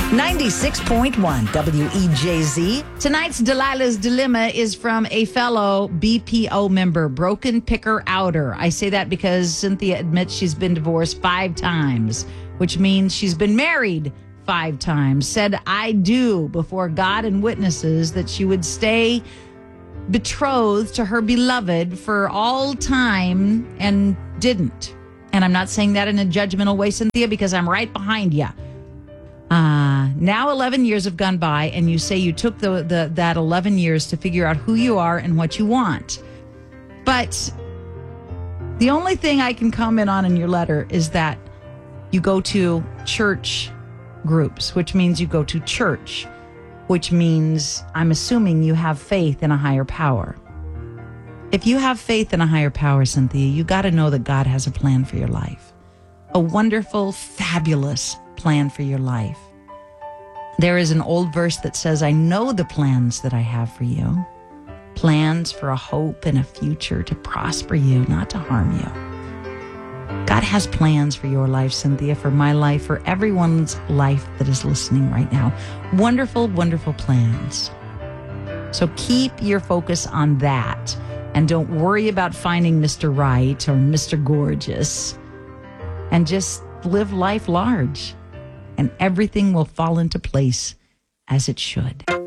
96.1 WEJZ. Tonight's Delilah's Dilemma is from a fellow BPO member, Broken Picker Outer. I say that because Cynthia admits she's been divorced 5 times, which means she's been married 5 times. Said I do before God and witnesses that she would stay betrothed to her beloved for all time and didn't. And I'm not saying that in a judgmental way, Cynthia, because I'm right behind you. Now 11 years have gone by, and you say you took that 11 years to figure out who you are and what you want. But the only thing I can comment on in your letter is that you go to church groups, which means you go to church, which means I'm assuming you have faith in a higher power. If you have faith in a higher power, Cynthia, you got to know that God has a plan for your life. A wonderful, fabulous plan for your life. There is an old verse that says, I know the plans that I have for you. Plans for a hope and a future to prosper you, not to harm you. God has plans for your life, Cynthia, for my life, for everyone's life that is listening right now. Wonderful, wonderful plans. So keep your focus on that. And don't worry about finding Mr. Right or Mr. Gorgeous. And just live life large. And everything will fall into place as it should.